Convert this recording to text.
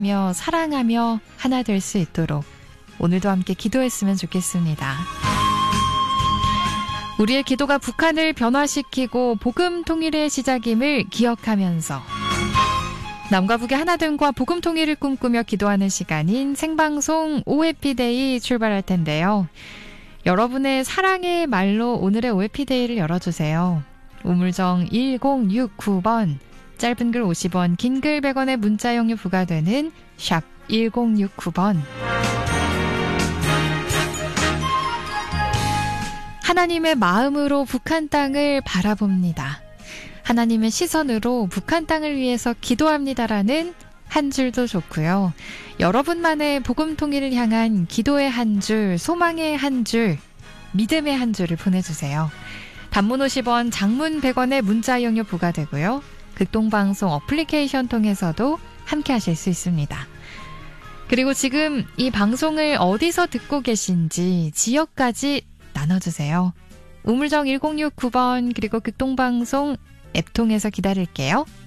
며 사랑하며 하나 될 수 있도록 오늘도 함께 기도했으면 좋겠습니다. 우리의 기도가 북한을 변화시키고 복음 통일의 시작임을 기억하면서 남과 북의 하나됨과 복음 통일을 꿈꾸며 기도하는 시간인 생방송 OFP데이 출발할 텐데요. 여러분의 사랑의 말로 오늘의 OFP데이를 열어주세요. 우물정 1069번, 짧은 글 50원, 긴 글 100원의 문자 용료 부과되는 샵 1069번. 하나님의 마음으로 북한 땅을 바라봅니다. 하나님의 시선으로 북한 땅을 위해서 기도합니다라는 한 줄도 좋고요. 여러분만의 복음 통일을 향한 기도의 한 줄, 소망의 한 줄, 믿음의 한 줄을 보내주세요. 단문 50원, 장문 100원의 문자 이용료 부과되고요. 극동방송 어플리케이션 통해서도 함께 하실 수 있습니다. 그리고 지금 이 방송을 어디서 듣고 계신지 지역까지 나눠주세요. 우물정 1069번 그리고 극동방송 앱 통해서 기다릴게요.